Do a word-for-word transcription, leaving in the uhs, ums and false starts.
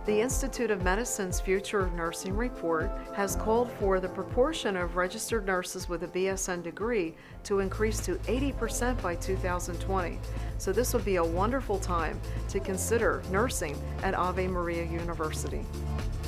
The Institute of Medicine's Future of Nursing report has called for the proportion of registered nurses with a B S N degree to increase to eighty percent by two thousand twenty. So this would be a wonderful time to consider nursing at Ave Maria University.